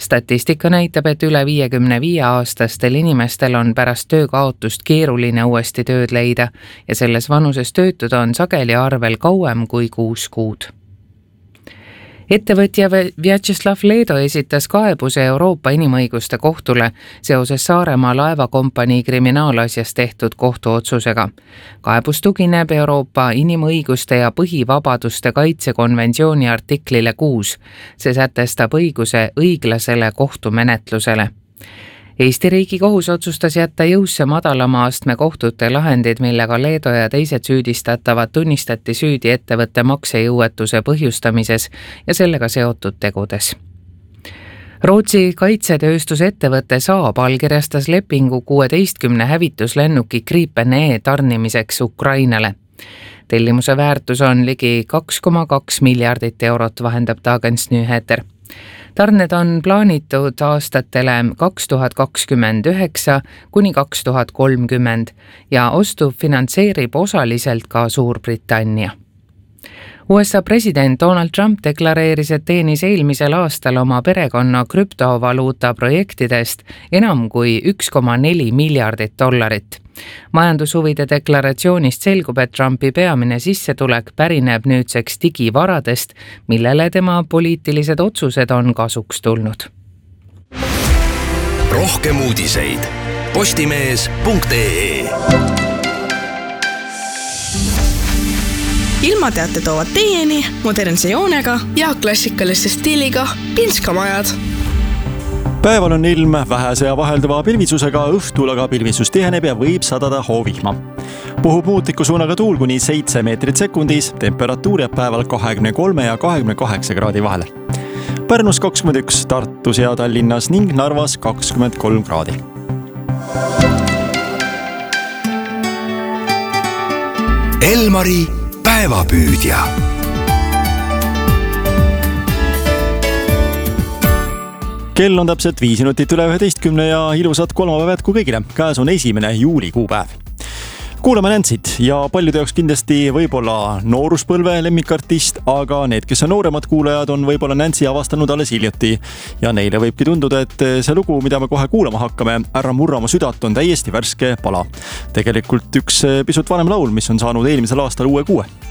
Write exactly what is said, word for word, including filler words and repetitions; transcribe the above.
Statistika näitab, et üle viiekümne viie aastastel inimestel on pärast töökaotust keeruline uuesti tööd leida ja selles vanuses töötud on sageli arvel kauem kui kuus kuud. Ettevõtja Vjatšeslav Leedo esitas kaebuse Euroopa Inimõiguste Kohtule seoses Saaremaa laevakompanii kriminaalasjas tehtud kohtuotsusega. Kaebus tugineb Euroopa Inimõiguste ja põhivabaduste kaitsekonventsiooni artiklile kuus. See sätestab õiguse õiglasele kohtumenetlusele. Eesti riigi kohus otsustas jätta jõusse madalama astme kohtute lahendid, millega Leedo ja teised süüdistatavad tunnistati süüdi ettevõtte maksejõuetuse põhjustamises ja sellega seotud tegudes. Rootsi kaitsetööstusettevõte Saab allkirjastas lepingu kuueteistkümne hävituslennuki Gripen E tarnimiseks Ukrainale. Tellimuse väärtus on ligi kaks koma kaks miljardit eurot, vahendab Dagens Nyheter. Tarned on plaanitud aastatele kaks tuhat kakskümmend üheksa kuni kaks tuhat kolmkümmend ja ostu finantseerib osaliselt ka Suurbritannia. U S A president Donald Trump deklareeris, et teenis eelmisel aastal oma perekonna krüptovaluuta projektidest enam kui üks koma neli miljardit dollarit. Majandushuvide deklaratsioonist selgub, et Trumpi peamine sissetulek pärineb nüüdseks digivaradest, millele tema poliitilised otsused on kasuks tulnud. Rohkem uudiseid postimees punkt ee. Ilmateate toovad teieni modernse joonega ja klassikaliste stiiliga Pinskamajad. Päeval on ilm vähese ja vahelduva pilvisusega, õhtul aga pilvisus tiheneb ja võib sadada hoovihma. Puhub muutliku suunaga tuul kuni seitse meetrit sekundis, temperatuur jääb päeval kahekümne kolme ja kahekümne kaheksa kraadi vahele. Pärnus kakskümmend üks, Tartus ja Tallinnas ning Narvas kakskümmend kolm kraadi. Elmari päevapüüdja. Kell on täpselt viis minutit üle üheteistkümne ja ilusat kolmapäeva jätku kõigile. Käes on esimene juulikuu päev. Kuulame Nancyt ja paljude jaoks kindlasti võib-olla nooruspõlve lemmikartist, aga need, kes on nooremad kuulajad, on võib-olla Nancy avastanud alles hiljuti. Ja neile võibki tunduda, et see lugu, mida me kohe kuulama hakkame, Ära murra mu südant, on täiesti värske pala. Tegelikult üks pisut vanem laul, mis on saanud eelmisel aastal uue kuue.